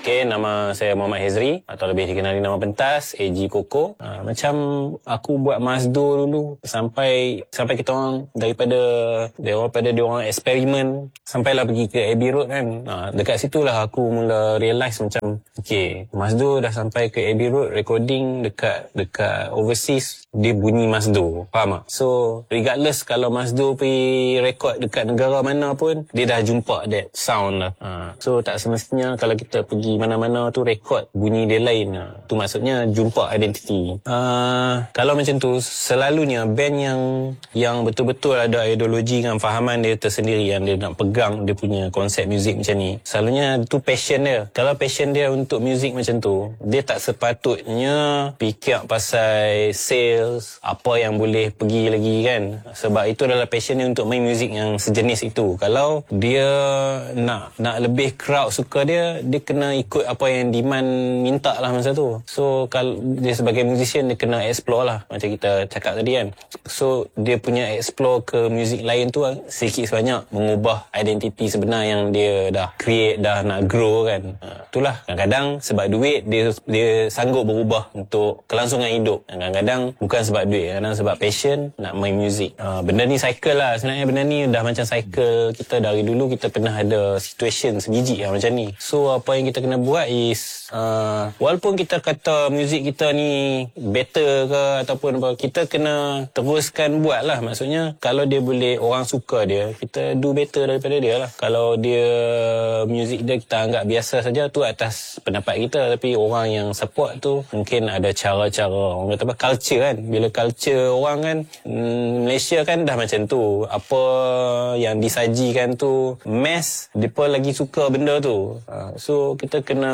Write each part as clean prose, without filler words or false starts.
Okay, nama saya Muhammad Hezri atau lebih dikenali nama pentas AG Koko. Macam aku buat Mazdo dulu sampai kita orang daripada dia orang eksperimen sampailah pergi ke Abbey Road kan. Dekat situlah aku mula realise macam okay, Mazdo dah sampai ke Abbey Road recording dekat overseas, dia bunyi Mazdo. Faham tak? So regardless kalau Mazdo pergi record dekat negara mana pun, dia dah jumpa that sound lah. So tak semestinya kalau kita pergi mana-mana tu rekod bunyi dia lain. Tu maksudnya jumpa identiti. Kalau macam tu, selalunya band yang betul-betul ada ideologi dengan fahaman dia tersendiri, yang dia nak pegang dia punya konsep muzik macam ni, selalunya tu passion dia. Kalau passion dia untuk muzik macam tu, dia tak sepatutnya fikir pasal sales, apa yang boleh pergi lagi kan. Sebab itu adalah passion dia untuk main muzik yang sejenis itu. Kalau dia nak lebih crowd suka dia kena ikut apa yang demand minta lah masa tu. So kalau dia sebagai musician, dia kena explore lah macam kita cakap tadi kan. So dia punya explore ke muzik lain tu sedikit sebanyak mengubah identiti sebenar yang dia dah create, dah nak grow kan. Itulah kadang-kadang sebab duit dia sanggup berubah untuk kelangsungan hidup. Kadang-kadang bukan sebab duit, kadang sebab passion nak main muzik. Benda ni cycle lah sebenarnya. Benda ni dah macam cycle kita dari dulu. Kita pernah ada situation sebiji lah macam ni. So apa yang kita kena buat is walaupun kita kata muzik kita ni better ke ataupun apa, kita kena teruskan buat lah. Maksudnya kalau dia boleh, orang suka dia, kita do better daripada dia lah. Kalau dia muzik dia kita anggap biasa saja, tu atas pendapat kita. Tapi orang yang support tu mungkin ada cara-cara, orang kata apa, culture kan. Bila culture orang kan, Malaysia kan dah macam tu. Apa yang disajikan tu mass, mereka lagi suka benda tu. So kita kena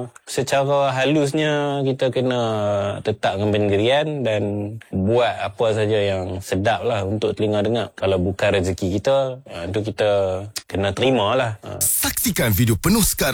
secara halusnya, kita kena tetapkan pendirian dan buat apa saja yang sedap lah untuk telinga dengar. Kalau bukan rezeki kita, itu kita kena terima lah. Saksikan video penuh sekarang